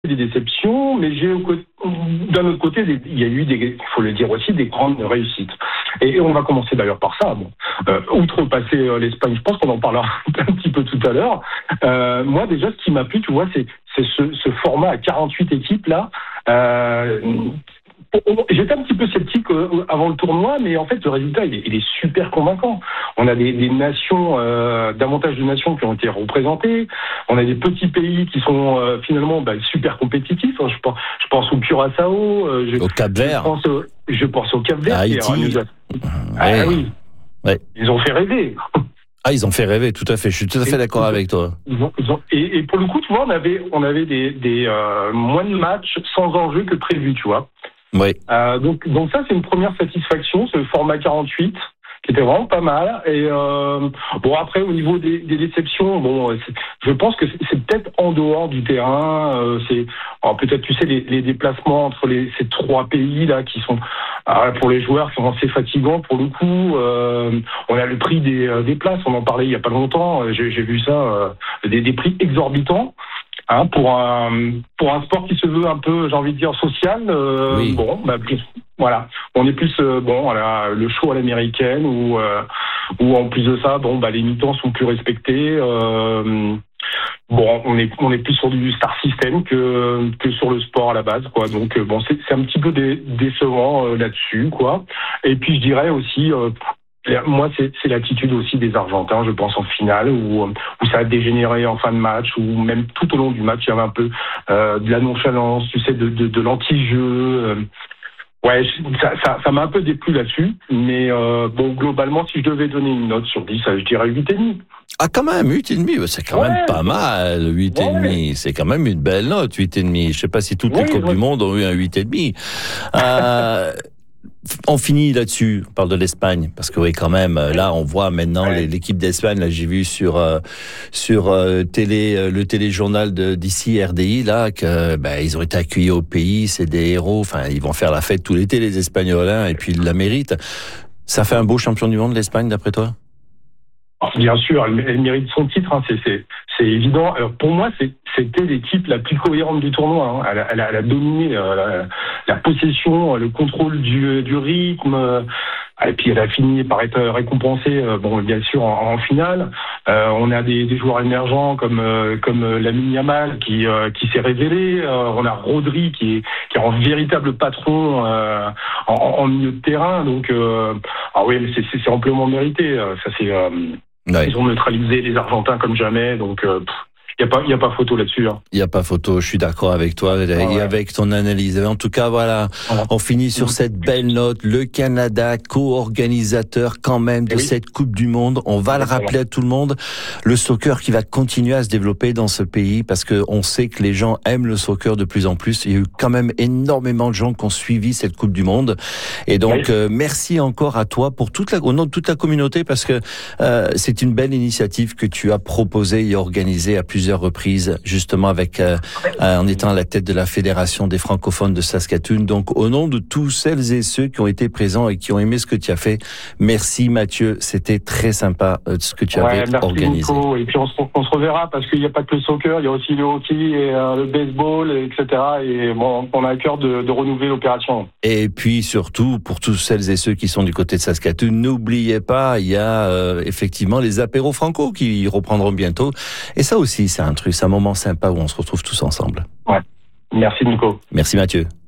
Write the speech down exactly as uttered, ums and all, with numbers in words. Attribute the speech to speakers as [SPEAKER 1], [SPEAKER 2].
[SPEAKER 1] des déceptions, mais j'ai d'un autre côté, il y a eu, des, il faut le dire aussi, des grandes réussites. Et, et on va commencer d'ailleurs par ça. Bon, euh, outrepasser euh, l'Espagne, je pense qu'on en parlera un petit peu tout à l'heure. Euh, moi, déjà, ce qui m'a plu, tu vois, c'est, c'est ce, ce format à quarante-huit équipes là. Euh, J'étais un petit peu sceptique avant le tournoi, mais en fait, le résultat, il est, il est super convaincant. On a des, des nations, euh, davantage de nations qui ont été représentées. On a des petits pays qui sont euh, finalement bah, super compétitifs. Je pense, je pense au Curaçao. Euh, je,
[SPEAKER 2] au Cap-Vert.
[SPEAKER 1] Je pense, au, je pense au Cap-Vert.
[SPEAKER 2] Haïti.
[SPEAKER 1] A... Ah ouais. oui.
[SPEAKER 2] Ouais.
[SPEAKER 1] Ils ont fait rêver.
[SPEAKER 2] Ah, ils ont fait rêver, tout à fait. Je suis tout à fait et, d'accord avec toi.
[SPEAKER 1] Ils ont, ils ont, et, et pour le coup, tu vois, on avait, on avait des, des euh, moins de matchs sans enjeu que prévu, tu vois.
[SPEAKER 2] Oui.
[SPEAKER 1] Euh, donc, donc ça, c'est une première satisfaction, ce format quarante-huit, qui était vraiment pas mal. Et euh, bon, après, au niveau des, des déceptions, bon, je pense que c'est, c'est peut-être en dehors du terrain. Euh, c'est alors peut-être, tu sais, les, les déplacements entre les, ces trois pays là, qui sont alors, pour les joueurs, sont assez fatigants pour le coup. Euh, on a le prix des, des places, on en parlait il y a pas longtemps. J'ai, j'ai vu ça, euh, des, des prix exorbitants. Hein, pour un pour un sport qui se veut un peu, j'ai envie de dire, social, euh,
[SPEAKER 2] oui.
[SPEAKER 1] bon, bah, plus, voilà, on est plus euh, bon, voilà, le show à l'américaine ou euh, ou en plus de ça, bon, bah les mi-temps sont plus respectés. Euh, bon, on est on est plus sur du star system que que sur le sport à la base, quoi. Donc bon, c'est c'est un petit peu dé, décevant euh, là-dessus, quoi. Et puis je dirais aussi. Euh, Moi, c'est, c'est l'attitude aussi des Argentins, je pense, en finale, où, où ça a dégénéré en fin de match, ou même tout au long du match, il y avait un peu euh, de la nonchalance, tu sais, de, de, de l'anti-jeu. Euh, ouais, ça, ça, ça m'a un peu déplu là-dessus, mais euh, bon, globalement, si je devais donner une note sur dix, je dirais huit virgule cinq.
[SPEAKER 2] Ah, quand même, huit virgule cinq, c'est quand ouais, même pas mal, huit virgule cinq. Ouais. C'est quand même une belle note, huit virgule cinq. Je sais pas si toutes ouais, les Coupes ouais. du Monde ont eu un huit virgule cinq. Euh, On finit là-dessus, on parle de l'Espagne, parce que oui, quand même, là, on voit maintenant ouais. l'équipe d'Espagne, là, j'ai vu sur euh, sur euh, télé, euh, le téléjournal de, d'ici, R D I, là, que ben, ils ont été accueillis au pays, c'est des héros, enfin, ils vont faire la fête tout l'été, les Espagnols, hein, et puis ils la méritent. Ça fait un beau champion du monde, l'Espagne, d'après toi?
[SPEAKER 1] Bien sûr, elle, elle mérite son titre, hein, c'est, c'est, c'est évident. Alors pour moi, c'est, c'était l'équipe la plus cohérente du tournoi. Hein. Elle, a, elle, a, elle a dominé euh, la, la possession, le contrôle du, du rythme. Euh, et puis elle a fini par être récompensée, euh, bon, bien sûr, en, en finale. Euh, on a des, des joueurs émergents comme euh, comme Lamine Yamal qui euh, qui s'est révélé. Euh, on a Rodri qui est qui est un véritable patron euh, en, en milieu de terrain. Donc euh, ah oui, mais c'est, c'est, c'est amplement mérité. Ça c'est euh, Ouais. Ils ont neutralisé les Argentins comme jamais, donc euh, il n'y a pas, il y a pas photo là-dessus. Il hein.
[SPEAKER 2] n'y a pas photo, je suis d'accord avec toi et ah ouais. avec ton analyse. En tout cas, voilà, voilà. on finit sur mmh. cette belle note. Le Canada, co-organisateur quand même de oui. cette Coupe du Monde. On va le rappeler à tout le monde. Le soccer qui va continuer à se développer dans ce pays parce que on sait que les gens aiment le soccer de plus en plus. Il y a eu quand même énormément de gens qui ont suivi cette Coupe du Monde. Et donc, oui. euh, merci encore à toi pour toute la, au nom de toute la communauté parce que euh, c'est une belle initiative que tu as proposée et organisée à plusieurs reprises, justement avec euh, euh, en étant à la tête de la Fédération des francophones de Saskatoon. Donc, au nom de tous celles et ceux qui ont été présents et qui ont aimé ce que tu as fait, merci Mathieu, c'était très sympa euh, ce que tu
[SPEAKER 1] ouais,
[SPEAKER 2] avais
[SPEAKER 1] merci
[SPEAKER 2] organisé.
[SPEAKER 1] Nico. Et puis on se, on se reverra parce qu'il n'y a pas que le soccer, il y a aussi le hockey et euh, le baseball, et cetera. Et bon, on a à cœur de, de renouveler l'opération.
[SPEAKER 2] Et puis surtout, pour tous celles et ceux qui sont du côté de Saskatoon, n'oubliez pas, il y a euh, effectivement les apéros franco qui reprendront bientôt. Et ça aussi, c'est un truc, c'est un moment sympa où on se retrouve tous ensemble.
[SPEAKER 1] Ouais. Merci Nico.
[SPEAKER 2] Merci Mathieu.